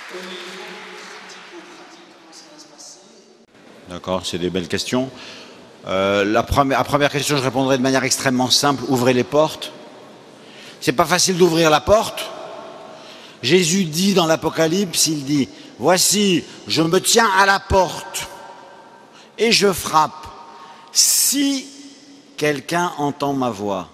D'accord, c'est des belles questions. La première question, je répondrai de manière extrêmement simple. Ouvrez les portes. C'est pas facile d'ouvrir la porte. Jésus dit dans l'Apocalypse, il dit, voici, je me tiens à la porte et je frappe. Si quelqu'un entend ma voix,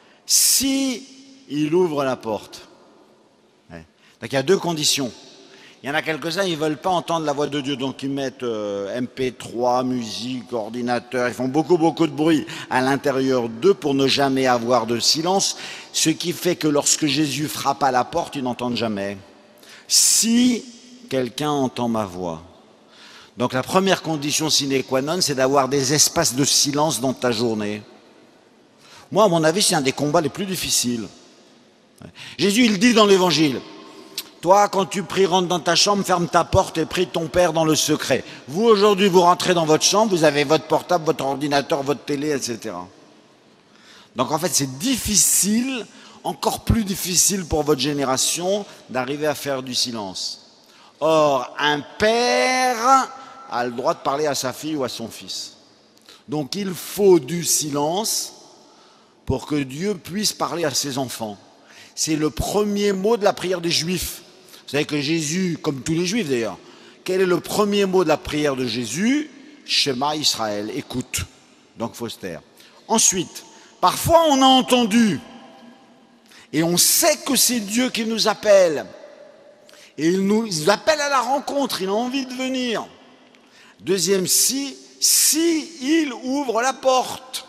si il ouvre la porte. Ouais. Donc il y a deux conditions. Il y en a quelques-uns, ils ne veulent pas entendre la voix de Dieu, donc ils mettent MP3, musique, ordinateur, ils font beaucoup de bruit à l'intérieur d'eux pour ne jamais avoir de silence, ce qui fait que lorsque Jésus frappe à la porte, ils n'entendent jamais. Si quelqu'un entend ma voix. Donc la première condition sine qua non, c'est d'avoir des espaces de silence dans ta journée. Moi, à mon avis, c'est un des combats les plus difficiles. Jésus, il dit dans l'Évangile, toi, quand tu pries, rentre dans ta chambre, ferme ta porte et prie ton Père dans le secret. Vous, aujourd'hui, vous rentrez dans votre chambre, vous avez votre portable, votre ordinateur, votre télé, etc. Donc, en fait, c'est difficile, encore plus difficile pour votre génération, d'arriver à faire du silence. Or, un père a le droit de parler à sa fille ou à son fils. Donc, il faut du silence pour que Dieu puisse parler à ses enfants. C'est le premier mot de la prière des Juifs. Vous savez que Jésus, comme tous les Juifs d'ailleurs, quel est le premier mot de la prière de Jésus? Shema Israël, écoute. Donc il faut se taire. Ensuite, parfois on a entendu, et on sait que c'est Dieu qui nous appelle. Et il nous appelle à la rencontre, il a envie de venir. Deuxième si il ouvre la porte.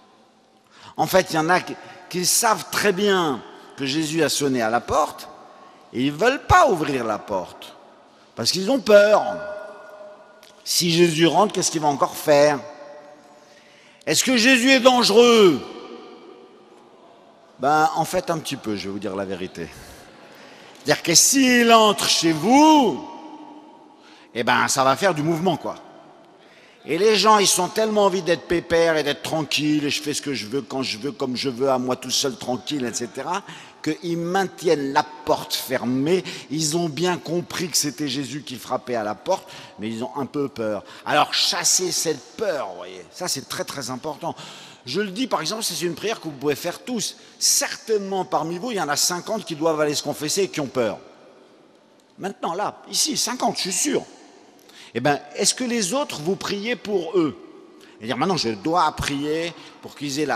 En fait, il y en a qui savent très bien que Jésus a sonné à la porte, et ils ne veulent pas ouvrir la porte, parce qu'ils ont peur. Si Jésus rentre, qu'est-ce qu'il va encore faire? Est-ce que Jésus est dangereux? En fait, un petit peu, je vais vous dire la vérité. C'est-à-dire que s'il entre chez vous, ça va faire du mouvement, quoi. Et les gens, ils ont tellement envie d'être pépères et d'être tranquilles, et je fais ce que je veux, quand je veux, comme je veux, à moi tout seul, tranquille, etc., qu'ils maintiennent la porte fermée. Ils ont bien compris que c'était Jésus qui frappait à la porte, mais ils ont un peu peur. Alors, chassez cette peur, vous voyez. Ça, c'est très, très important. Je le dis, par exemple, c'est une prière que vous pouvez faire tous. Certainement, parmi vous, il y en a 50 qui doivent aller se confesser et qui ont peur. Maintenant, là, ici, 50, je suis sûr. Est-ce que les autres, vous priez pour eux? C'est-à-dire, maintenant, je dois prier pour qu'ils aient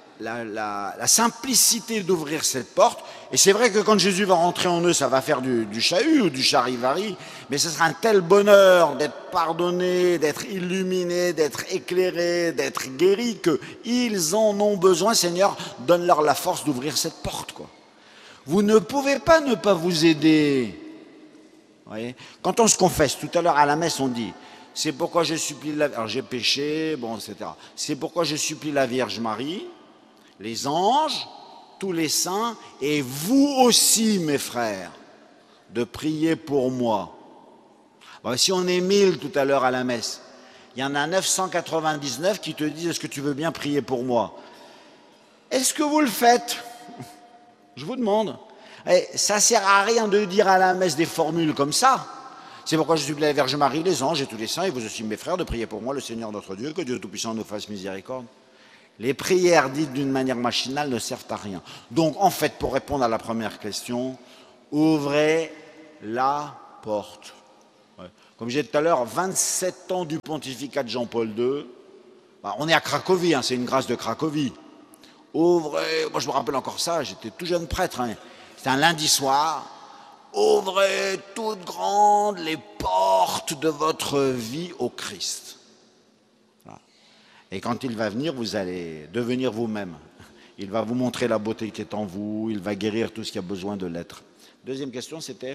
la simplicité d'ouvrir cette porte. Et c'est vrai que quand Jésus va rentrer en eux, ça va faire du chahut ou du charivari, mais ce sera un tel bonheur d'être pardonné, d'être illuminé, d'être éclairé, d'être guéri, qu'ils en ont besoin. Seigneur, donne-leur la force d'ouvrir cette porte, quoi. Vous ne pouvez pas ne pas vous aider. Voyez, quand on se confesse, tout à l'heure à la messe, on dit, c'est pourquoi je supplie la... Alors j'ai péché, etc. C'est pourquoi je supplie la Vierge Marie, les anges, tous les saints, et vous aussi, mes frères, de prier pour moi. Si on est 1000 tout à l'heure à la messe, il y en a 999 qui te disent, est-ce que tu veux bien prier pour moi? Est-ce que vous le faites? Je vous demande. Ça ne sert à rien de dire à la messe des formules comme ça. C'est pourquoi je supplie la Vierge Marie, les anges et tous les saints, et vous aussi mes frères, de prier pour moi, le Seigneur notre Dieu, que Dieu Tout-Puissant nous fasse miséricorde. Les prières dites d'une manière machinale ne servent à rien. Donc en fait, pour répondre à la première question, ouvrez la porte. Ouais. Comme j'ai dit tout à l'heure, 27 ans du pontificat de Jean-Paul II, on est à Cracovie, c'est une grâce de Cracovie. Ouvrez, moi je me rappelle encore ça, j'étais tout jeune prêtre, c'était un lundi soir. Ouvrez toutes grandes les portes de votre vie au Christ. Voilà. Et quand il va venir, vous allez devenir vous-même. Il va vous montrer la beauté qui est en vous, il va guérir tout ce qui a besoin de l'être. Deuxième question, c'était?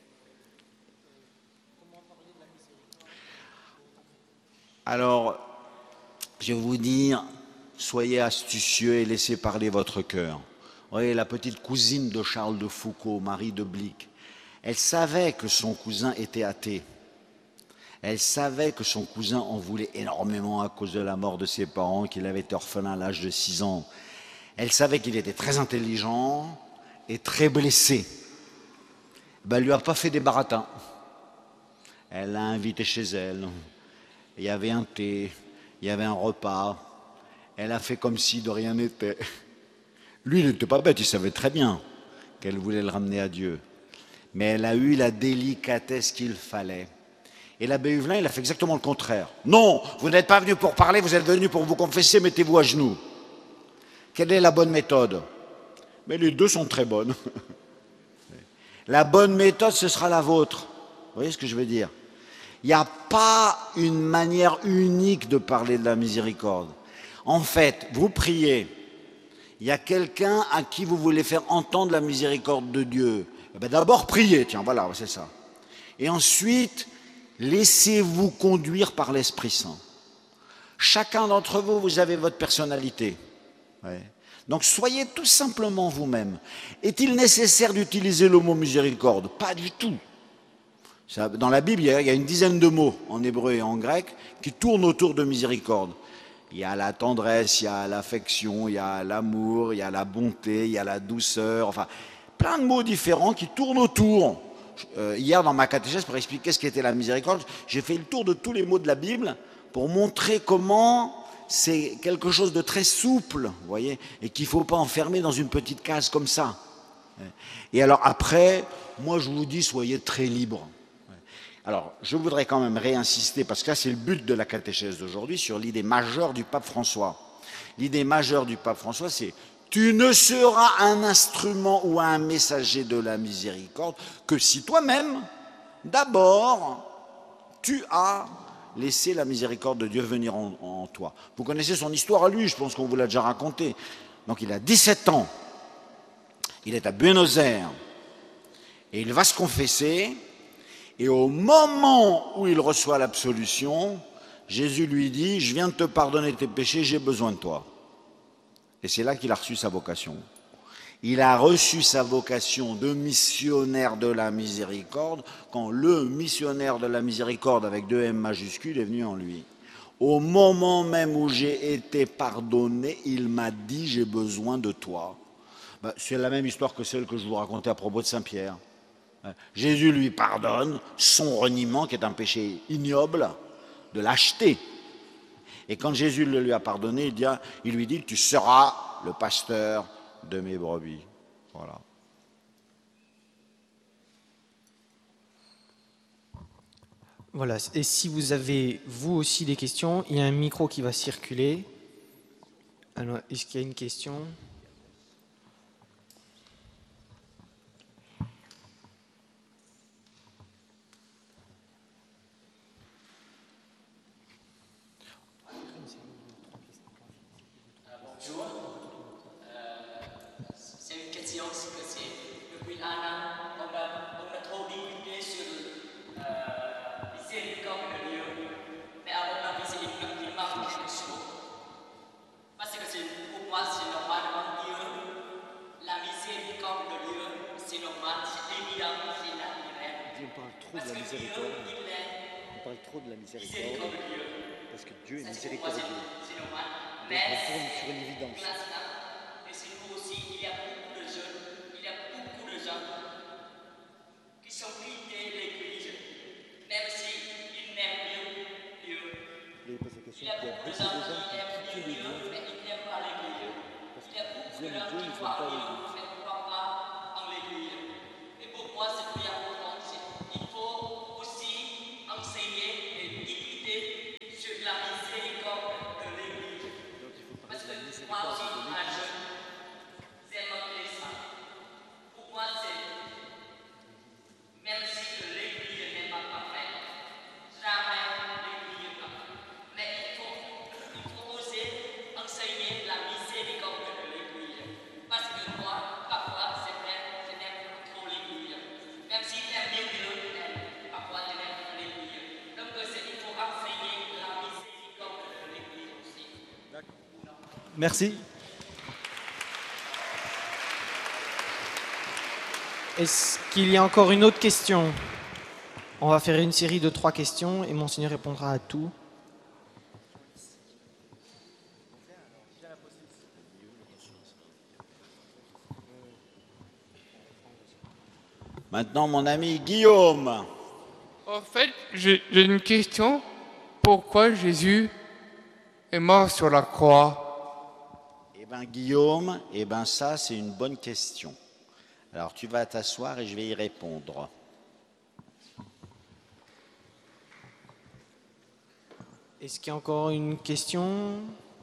Alors, je vais vous dire, soyez astucieux et laissez parler votre cœur. Vous voyez, la petite cousine de Charles de Foucault, Marie de Blic, elle savait que son cousin était athée. Elle savait que son cousin en voulait énormément à cause de la mort de ses parents, qu'il avait été orphelin à l'âge de 6 ans. Elle savait qu'il était très intelligent et très blessé. Ben, elle lui a pas fait des baratins. Elle l'a invité chez elle. Il y avait un thé, il y avait un repas. Elle a fait comme si de rien n'était. Lui, il n'était pas bête, il savait très bien qu'elle voulait le ramener à Dieu. Mais elle a eu la délicatesse qu'il fallait. Et l'abbé Huvelin, il a fait exactement le contraire. Non, vous n'êtes pas venu pour parler, vous êtes venu pour vous confesser, mettez-vous à genoux. Quelle est la bonne méthode? Mais les deux sont très bonnes. La bonne méthode, ce sera la vôtre. Vous voyez ce que je veux dire? Il n'y a pas une manière unique de parler de la miséricorde. En fait, vous priez, il y a quelqu'un à qui vous voulez faire entendre la miséricorde de Dieu. Eh bien, d'abord, priez, tiens, voilà, c'est ça. Et ensuite, laissez-vous conduire par l'Esprit Saint. Chacun d'entre vous, vous avez votre personnalité. Ouais. Donc soyez tout simplement vous-même. Est-il nécessaire d'utiliser le mot miséricorde? Pas du tout. Ça, dans la Bible, il y a une dizaine de mots en hébreu et en grec qui tournent autour de miséricorde. Il y a la tendresse, il y a l'affection, il y a l'amour, il y a la bonté, il y a la douceur, enfin plein de mots différents qui tournent autour. Hier, dans ma catéchèse, pour expliquer ce qu'était la miséricorde, j'ai fait le tour de tous les mots de la Bible pour montrer comment c'est quelque chose de très souple, vous voyez, et qu'il ne faut pas enfermer dans une petite case comme ça. Et alors après, moi je vous dis, soyez très libres. Alors, je voudrais quand même réinsister, parce que là c'est le but de la catéchèse d'aujourd'hui, sur l'idée majeure du pape François. L'idée majeure du pape François, c'est « Tu ne seras un instrument ou un messager de la miséricorde que si toi-même, d'abord, tu as laissé la miséricorde de Dieu venir en toi. » Vous connaissez son histoire à lui, je pense qu'on vous l'a déjà raconté. Donc il a 17 ans, il est à Buenos Aires, et il va se confesser, et au moment où il reçoit l'absolution, Jésus lui dit « Je viens de te pardonner tes péchés, j'ai besoin de toi. » Et c'est là qu'il a reçu sa vocation. Il a reçu sa vocation de missionnaire de la miséricorde quand le missionnaire de la miséricorde avec 2 M majuscules est venu en lui. Au moment même où j'ai été pardonné, il m'a dit « J'ai besoin de toi ». C'est la même histoire que celle que je vous racontais à propos de Saint-Pierre. Jésus lui pardonne son reniement, qui est un péché ignoble, de lâcheté. Et quand Jésus le lui a pardonné, il lui dit « Tu seras le pasteur de mes brebis ». Voilà. Voilà, et si vous avez, vous aussi, des questions, il y a un micro qui va circuler. Alors, est-ce qu'il y a une question ? On parle trop de la miséricorde parce que Dieu est miséricordieux. Donc on tourne sur une évidence. Mais chez nous aussi, il y a beaucoup de jeunes, qui sont quittés l'église, même s'ils n'aiment mieux Dieu. Il y a beaucoup de gens qui aiment Dieu, mais ils n'aiment pas l'église. Il y a beaucoup de gens qui croient en Dieu, mais ne croient pas en l'église. Et pour moi, c'est très important. Il faut aussi enseigner et écouter sur la miséricorde de l'église. Parce que moi aussi, un jeune, j'aime ça. Pour moi, c'est, même si l'église n'est pas parfaite, jamais l'église n'est parfaite. Mais il faut oser enseigner la miséricorde de l'église. Parce que moi, parfois, c'est vrai, je n'aime pas trop l'église. Même si j'aime bien Dieu, parfois je n'aime pas l'église. Donc il faut enseigner la miséricorde de l'église aussi. Merci. Est-ce qu'il y a encore une autre question? On va faire une série de 3 questions et Monseigneur répondra à tout. Maintenant, mon ami Guillaume. En fait, j'ai une question. Pourquoi Jésus est mort sur la croix? Eh bien, Guillaume, eh ben ça, c'est une bonne question. Alors, tu vas t'asseoir et je vais y répondre. Est-ce qu'il y a encore une question?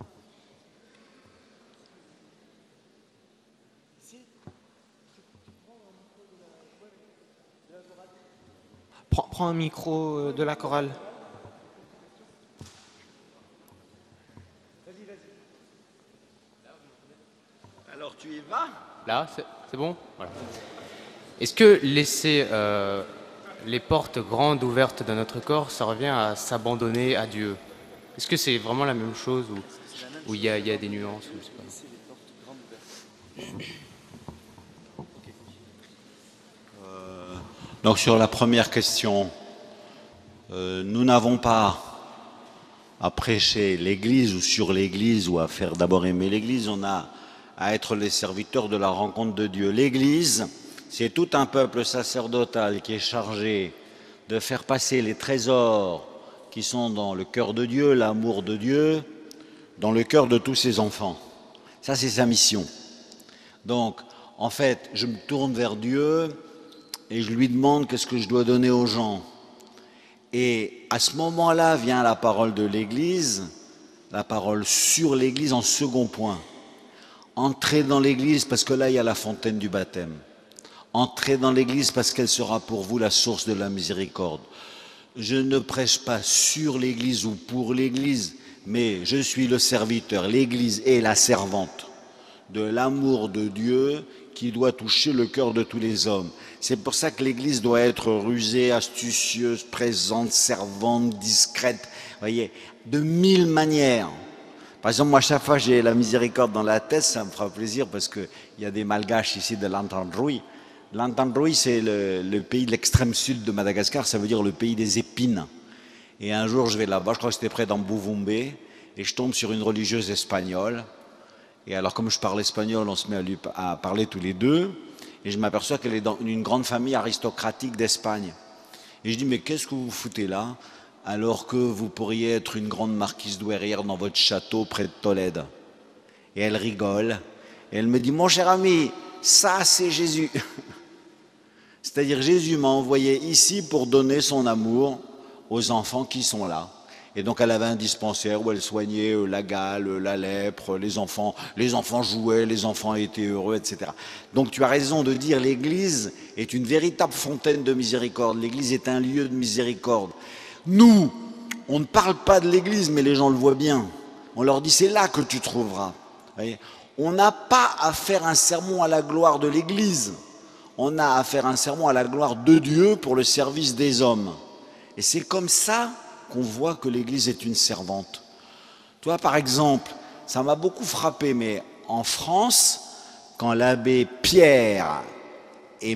Prends un micro de la chorale. Alors, tu y vas? Là, c'est bon? Voilà. Est-ce que laisser les portes grandes ouvertes de notre corps, ça revient à s'abandonner à Dieu? Est-ce que c'est vraiment la même chose ou il y a des nuances ou je sais pas. Donc, sur la première question, nous n'avons pas à prêcher l'Église ou sur l'Église ou à faire d'abord aimer l'Église, on a à être les serviteurs de la rencontre de Dieu. L'Église, c'est tout un peuple sacerdotal qui est chargé de faire passer les trésors qui sont dans le cœur de Dieu, l'amour de Dieu, dans le cœur de tous ses enfants. Ça, c'est sa mission. Donc, en fait, je me tourne vers Dieu et je lui demande qu'est-ce que je dois donner aux gens. Et à ce moment-là vient la parole de l'Église, la parole sur l'Église en second point. Entrez dans l'Église parce que là, il y a la fontaine du baptême. Entrez dans l'Église parce qu'elle sera pour vous la source de la miséricorde. Je ne prêche pas sur l'Église ou pour l'Église, mais je suis le serviteur. L'Église est la servante de l'amour de Dieu qui doit toucher le cœur de tous les hommes. C'est pour ça que l'Église doit être rusée, astucieuse, présente, servante, discrète, vous voyez, de 1000 manières. Par exemple, moi, chaque fois j'ai la miséricorde dans la tête, ça me fera plaisir parce qu'il y a des malgaches ici de l'Antandroui. L'Antandroui, c'est le pays de l'extrême sud de Madagascar, ça veut dire le pays des épines. Et un jour, je vais là-bas, je crois que c'était près d'Ambouvoumbe, et je tombe sur une religieuse espagnole. Et alors, comme je parle espagnol, on se met à parler tous les deux. Et je m'aperçois qu'elle est dans une grande famille aristocratique d'Espagne. Et je dis, mais qu'est-ce que vous foutez là, alors que vous pourriez être une grande marquise douairière dans votre château près de Tolède? Et elle rigole. Et elle me dit, mon cher ami, ça c'est Jésus. C'est-à-dire, Jésus m'a envoyé ici pour donner son amour aux enfants qui sont là. Et donc elle avait un dispensaire où elle soignait la gale, la lèpre, les enfants jouaient, les enfants étaient heureux, etc. Donc tu as raison de dire l'Église est une véritable fontaine de miséricorde. L'Église est un lieu de miséricorde. Nous, on ne parle pas de l'Église, mais les gens le voient bien. On leur dit c'est là que tu trouveras. Vous voyez, on n'a pas à faire un sermon à la gloire de l'Église. On a à faire un sermon à la gloire de Dieu pour le service des hommes. Et c'est comme ça qu'on voit que l'Église est une servante. Toi, par exemple, ça m'a beaucoup frappé, mais en France, quand l'abbé Pierre est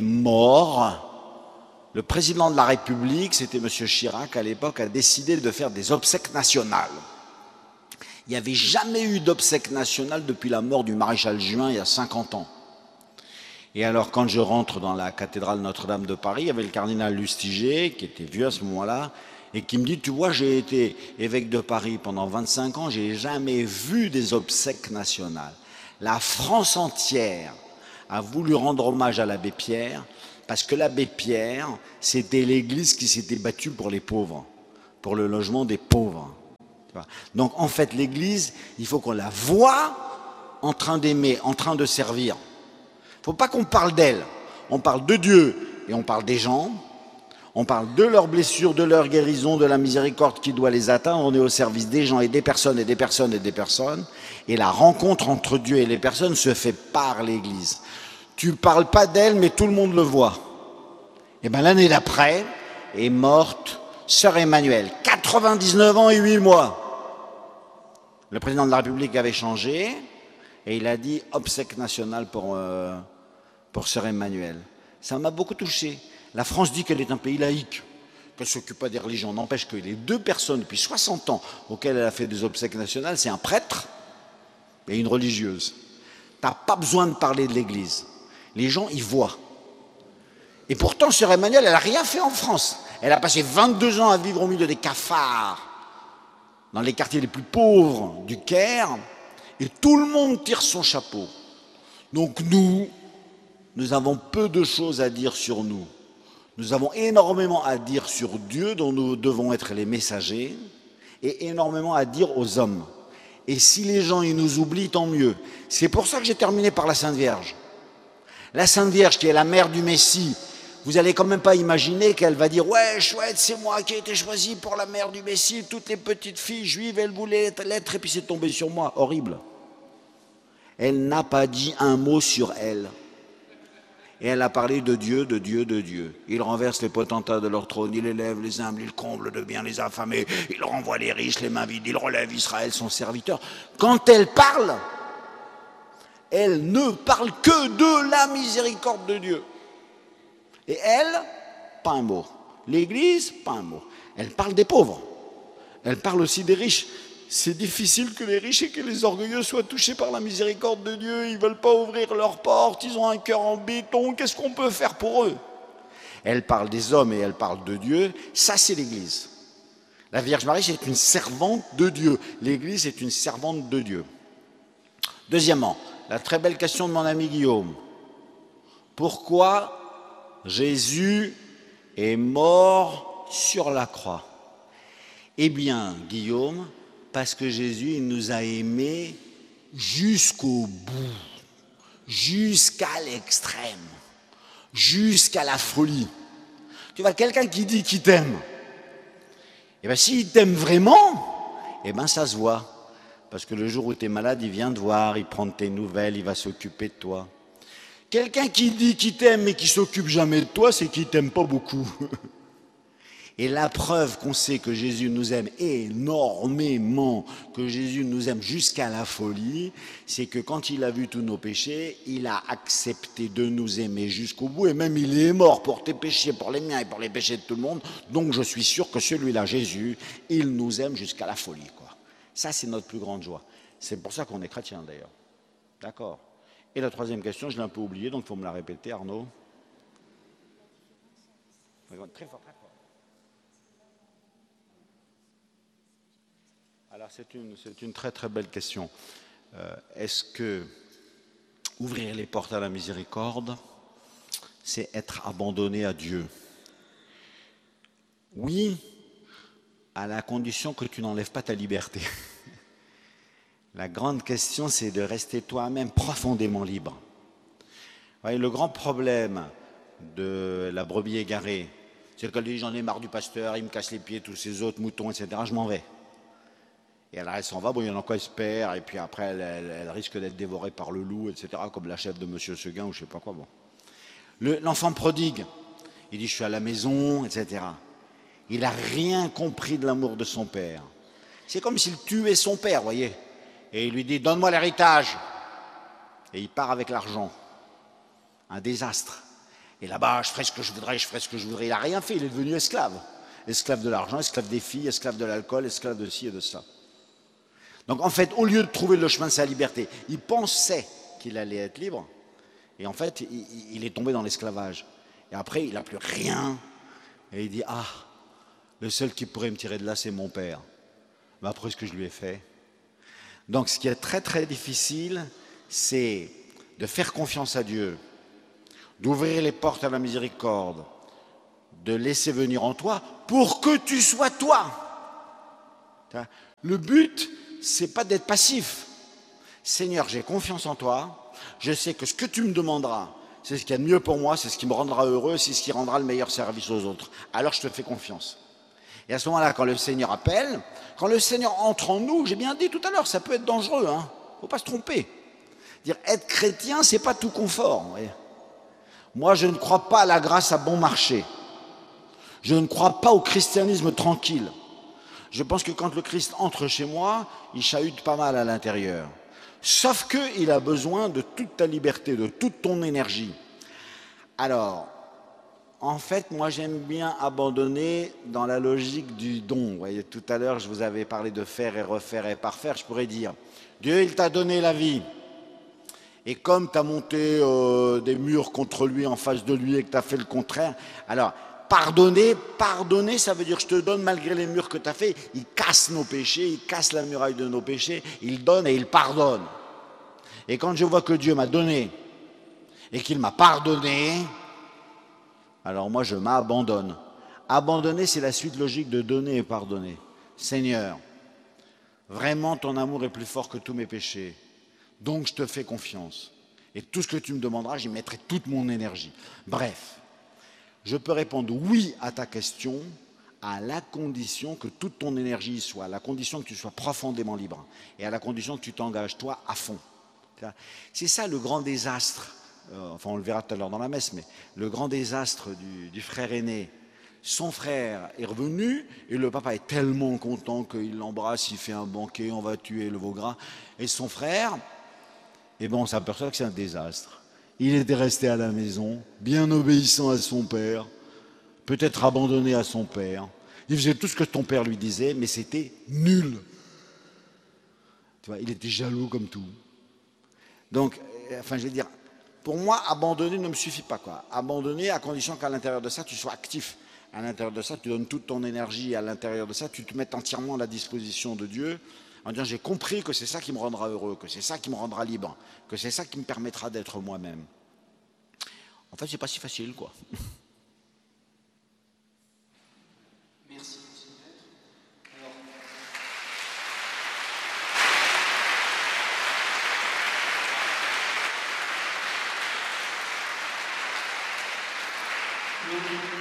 mort, le président de la République, c'était M. Chirac à l'époque, a décidé de faire des obsèques nationales. Il n'y avait jamais eu d'obsèques nationales depuis la mort du maréchal Juin il y a 50 ans. Et alors, quand je rentre dans la cathédrale Notre-Dame de Paris, il y avait le cardinal Lustiger, qui était vieux à ce moment-là, et qui me dit, tu vois, j'ai été évêque de Paris pendant 25 ans, j'ai jamais vu des obsèques nationales. La France entière a voulu rendre hommage à l'abbé Pierre, parce que l'abbé Pierre, c'était l'église qui s'était battue pour les pauvres, pour le logement des pauvres. Donc, en fait, l'église, il faut qu'on la voie en train d'aimer, en train de servir. Il ne faut pas qu'on parle d'elle. On parle de Dieu et on parle des gens. On parle de leurs blessures, de leur guérison, de la miséricorde qui doit les atteindre. On est au service des gens et des personnes et des personnes et des personnes. Et la rencontre entre Dieu et les personnes se fait par l'Église. Tu ne parles pas d'elle, mais tout le monde le voit. Et bien l'année d'après est morte Sœur Emmanuelle, 99 ans et 8 mois. Le président de la République avait changé et il a dit obsèque nationale pour Sœur Emmanuelle. Ça m'a beaucoup touché. La France dit qu'elle est un pays laïque, qu'elle ne s'occupe pas des religions. N'empêche que les deux personnes depuis 60 ans auxquelles elle a fait des obsèques nationales, c'est un prêtre et une religieuse. Tu n'as pas besoin de parler de l'Église. Les gens y voient. Et pourtant, sœur Emmanuelle, elle n'a rien fait en France. Elle a passé 22 ans à vivre au milieu des cafards, dans les quartiers les plus pauvres du Caire, et tout le monde tire son chapeau. Donc nous avons peu de choses à dire sur nous. Nous avons énormément à dire sur Dieu, dont nous devons être les messagers, et énormément à dire aux hommes. Et si les gens ils nous oublient, tant mieux. C'est pour ça que j'ai terminé par la Sainte Vierge. La Sainte Vierge, qui est la mère du Messie, vous n'allez quand même pas imaginer qu'elle va dire « Ouais, chouette, c'est moi qui ai été choisie pour la mère du Messie. Toutes les petites filles juives, elles voulaient l'être, et puis c'est tombé sur moi. » Horrible. Elle n'a pas dit un mot sur elle. Et elle a parlé de Dieu, de Dieu, de Dieu. Il renverse les potentats de leur trône, il élève les humbles, il comble de bien les affamés, il renvoie les riches, les mains vides, il relève Israël, son serviteur. Quand elle parle, elle ne parle que de la miséricorde de Dieu. Et elle, pas un mot. L'Église, pas un mot. Elle parle des pauvres. Elle parle aussi des riches. C'est difficile que les riches et que les orgueilleux soient touchés par la miséricorde de Dieu. Ils ne veulent pas ouvrir leurs portes, ils ont un cœur en béton. Qu'est-ce qu'on peut faire pour eux? Elle parle des hommes et elle parle de Dieu. Ça, c'est l'Église. La Vierge Marie, c'est une servante de Dieu. L'Église est une servante de Dieu. Deuxièmement, la très belle question de mon ami Guillaume. Pourquoi Jésus est mort sur la croix? Eh bien, Guillaume, parce que Jésus il nous a aimés jusqu'au bout, jusqu'à l'extrême, jusqu'à la folie. Tu vois, quelqu'un qui dit qu'il t'aime, eh bien, s'il t'aime vraiment, eh bien, ça se voit. Parce que le jour où tu es malade, il vient te voir, il prend tes nouvelles, il va s'occuper de toi. Quelqu'un qui dit qu'il t'aime mais qui ne s'occupe jamais de toi, c'est qu'il ne t'aime pas beaucoup. Et la preuve qu'on sait que Jésus nous aime énormément, que Jésus nous aime jusqu'à la folie, c'est que quand il a vu tous nos péchés, il a accepté de nous aimer jusqu'au bout, et même il est mort pour tes péchés, pour les miens et pour les péchés de tout le monde. Donc je suis sûr que celui-là, Jésus, il nous aime jusqu'à la folie, quoi. Ça, c'est notre plus grande joie. C'est pour ça qu'on est chrétien, d'ailleurs. D'accord. Et la troisième question, je l'ai un peu oubliée, donc il faut me la répéter, Arnaud. Très fort, très fort. Alors, c'est une très très belle question. Est-ce que ouvrir les portes à la miséricorde, c'est être abandonné à Dieu? Oui, à la condition que tu n'enlèves pas ta liberté. La grande question, c'est de rester toi-même profondément libre. Vous voyez, le grand problème de la brebis égarée, c'est qu'elle dit « j'en ai marre du pasteur, il me casse les pieds, tous ces autres moutons, etc. Je m'en vais ». Et alors elle s'en va, bon, il y en a encore qui espèrent, et puis après elle risque d'être dévorée par le loup, etc., comme la chef de Monsieur Seguin ou je ne sais pas quoi. Bon. L'enfant prodigue, il dit « je suis à la maison », etc. Il n'a rien compris de l'amour de son père. C'est comme s'il tuait son père, vous voyez. Et il lui dit « donne-moi l'héritage ». Et il part avec l'argent. Un désastre. Et là-bas, je ferai ce que je voudrais, je ferai ce que je voudrais. Il n'a rien fait, il est devenu esclave. Esclave de l'argent, esclave des filles, esclave de l'alcool, esclave de ci et de ça. Donc en fait, au lieu de trouver le chemin de sa liberté, il pensait qu'il allait être libre. Et en fait, il est tombé dans l'esclavage. Et après, il n'a plus rien. Et il dit « ah, le seul qui pourrait me tirer de là, c'est mon père. » Mais après ce que je lui ai fait. Donc ce qui est très très difficile, c'est de faire confiance à Dieu, d'ouvrir les portes à la miséricorde, de laisser venir en toi pour que tu sois toi. Le but, c'est pas d'être passif. Seigneur, j'ai confiance en toi, je sais que ce que tu me demanderas, c'est ce qu'il y a de mieux pour moi, c'est ce qui me rendra heureux, c'est ce qui rendra le meilleur service aux autres. Alors je te fais confiance. Et à ce moment-là, quand le Seigneur appelle, quand le Seigneur entre en nous, j'ai bien dit tout à l'heure, ça peut être dangereux, hein. Faut pas se tromper. Dire être chrétien, c'est pas tout confort. Vous voyez. Moi, je ne crois pas à la grâce à bon marché. Je ne crois pas au christianisme tranquille. Je pense que quand le Christ entre chez moi, il chahute pas mal à l'intérieur. Sauf qu'il a besoin de toute ta liberté, de toute ton énergie. Alors, en fait, moi j'aime bien abandonner dans la logique du don. Vous voyez, tout à l'heure, je vous avais parlé de faire et refaire et parfaire. Je pourrais dire, Dieu, il t'a donné la vie. Et comme tu as monté des murs contre lui, en face de lui, et que tu as fait le contraire, alors pardonner, ça veut dire je te donne malgré les murs que tu as fait. Il casse nos péchés, il casse la muraille de nos péchés, il donne et il pardonne. Et quand je vois que Dieu m'a donné et qu'il m'a pardonné, alors moi je m'abandonne. Abandonner, c'est la suite logique de donner et pardonner. Seigneur, vraiment ton amour est plus fort que tous mes péchés. Donc je te fais confiance. Et tout ce que tu me demanderas, j'y mettrai toute mon énergie. Bref, je peux répondre oui à ta question à la condition que toute ton énergie y soit, à la condition que tu sois profondément libre et à la condition que tu t'engages toi à fond. C'est ça le grand désastre, enfin on le verra tout à l'heure dans la messe, mais le grand désastre du frère aîné. Son frère est revenu et le papa est tellement content qu'il l'embrasse, il fait un banquet, on va tuer le veau gras. Et son frère, eh ben on s'aperçoit que c'est un désastre. Il était resté à la maison, bien obéissant à son père, peut-être abandonné à son père. Il faisait tout ce que ton père lui disait, mais c'était nul. Tu vois, il était jaloux comme tout. Donc, enfin, je veux dire, pour moi, abandonner ne me suffit pas, quoi. Abandonner à condition qu'à l'intérieur de ça, tu sois actif. À l'intérieur de ça, tu donnes toute ton énergie. À l'intérieur de ça, tu te mets entièrement à la disposition de Dieu en disant j'ai compris que c'est ça qui me rendra heureux, que c'est ça qui me rendra libre, que c'est ça qui me permettra d'être moi-même. En fait, c'est pas si facile, quoi. Merci, Monsieur le Maître. Alors...